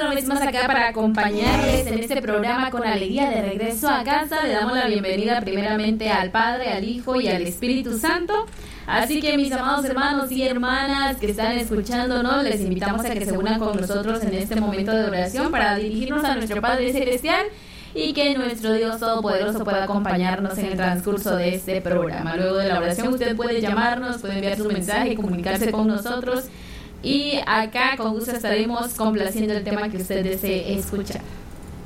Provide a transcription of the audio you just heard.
una vez más acá para acompañarles en este programa con alegría de regreso a casa. Le damos la bienvenida primeramente al Padre, al Hijo y al Espíritu Santo. Así que mis amados hermanos y hermanas que están escuchándonos, les invitamos a que se unan con nosotros en este momento de oración para dirigirnos a nuestro Padre Celestial y que nuestro Dios Todopoderoso pueda acompañarnos en el transcurso de este programa. Luego de la oración usted puede llamarnos, puede enviar su mensaje, comunicarse con nosotros y acá con gusto estaremos complaciendo el tema que usted desee escuchar.